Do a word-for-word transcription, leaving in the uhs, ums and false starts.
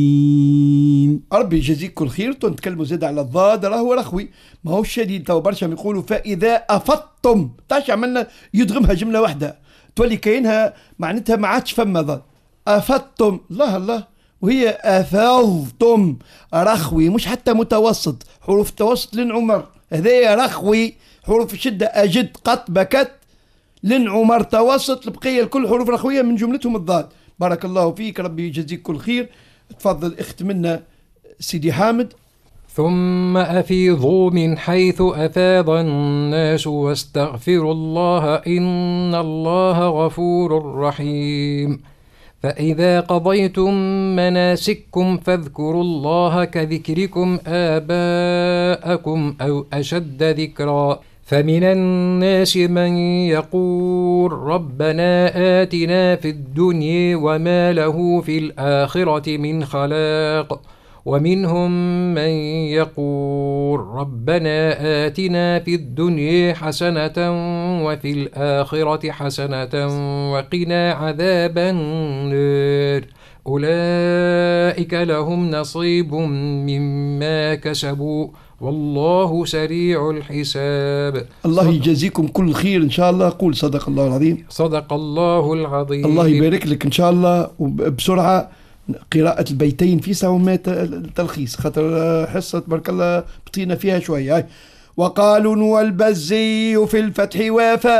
ربي يجازيك كل خير. نتكلموا زاد على الضاد، راهو رخوي ما هو شديد. تو برشا يقولوا فإذا أفضتم، تاش عملنا يدغمها جملة واحدة تولي كاينها معناتها ما عادش فما ضاد. أفضتم، الله الله، وهي أفضتم رخوي مش حتى متوسط، حروف التوسط لن عمر، هذايا رخوي حروف الشدة أجد قط بكت لن عمر توسط، البقية الكل حروف رخوية من جملتهم الضاد. بارك الله فيك، ربي يجزيك كل خير. تفضل اخت منا سيدي حامد. ثم أفيضوا من حيث أفاض الناس واستغفروا الله إن الله غفور رحيم. فإذا قضيتم مناسككم فاذكروا الله كذكركم آباءكم أو أشد ذكرا. فمن الناس من يقول ربنا آتنا في الدنيا وما له في الآخرة من خلاق، ومنهم من يقول ربنا آتنا في الدنيا حسنة وفي الآخرة حسنة وقنا عذاب النار. أولئك لهم نصيب مما كسبوا والله سريع الحساب. الله يجازيكم كل خير إن شاء الله. قول صدق الله العظيم. صدق الله العظيم. الله يبارك لك إن شاء الله. وبسرعة قراءة البيتين في سومات التلخيص، خاطر حصة تبارك الله بطينا فيها شوية. وقالوا والبزي في الفتح وافى